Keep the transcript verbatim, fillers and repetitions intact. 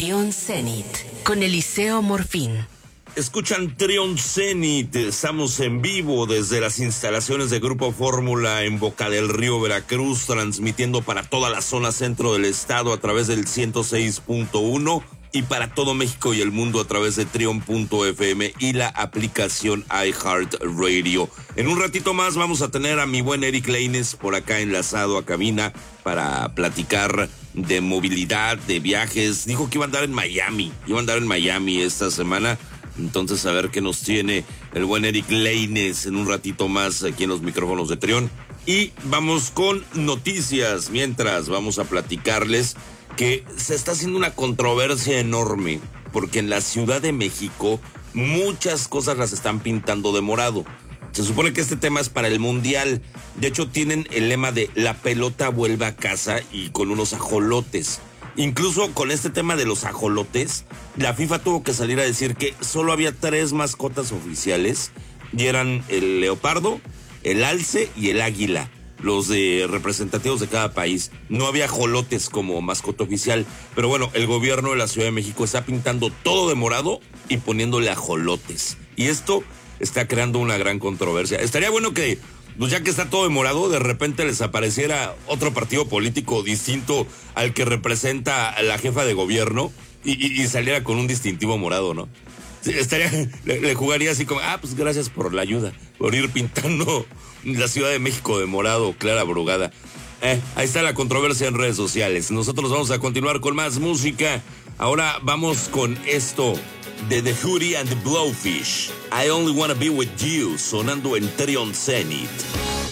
Trion Zenit con Eliseo Morfín. Escuchan Trion Zenit, estamos en vivo desde las instalaciones de Grupo Fórmula en Boca del Río, Veracruz, transmitiendo para toda la zona centro del estado a través del ciento seis punto uno y para todo México y el mundo a través de trion punto f m y la aplicación iHeartRadio. En un ratito más vamos a tener a mi buen Eric Lainez por acá enlazado a cabina para platicar de movilidad, de viajes. Dijo que iba a andar en Miami, iba a andar en Miami esta semana. Entonces, a ver qué nos tiene el buen Eric Lainez en un ratito más aquí en los micrófonos de Trion. Y vamos con noticias, mientras vamos a platicarles que se está haciendo una controversia enorme, porque en la Ciudad de México muchas cosas las están pintando de morado. Se supone que este tema es para el Mundial. De hecho, tienen el lema de la pelota vuelve a casa y con unos ajolotes. Incluso con este tema de los ajolotes, la FIFA tuvo que salir a decir que solo había tres mascotas oficiales y eran el leopardo, el alce y el águila, los de representativos de cada país. No había ajolotes como mascota oficial, pero bueno, el gobierno de la Ciudad de México está pintando todo de morado y poniéndole ajolotes. Y esto está creando una gran controversia. Estaría bueno que, pues ya que está todo de morado, de repente les apareciera otro partido político distinto al que representa a la jefa de gobierno y, y, y saliera con un distintivo morado, ¿no? Sí, estaría, le, le jugaría así como, ah, pues gracias por la ayuda, por ir pintando la Ciudad de México de morado, Clara Brugada. Eh, ahí está la controversia en redes sociales. Nosotros vamos a continuar con más música. Ahora vamos con esto de The Hootie and the Blowfish. I Only Wanna Be With You, sonando en Trion Zenit.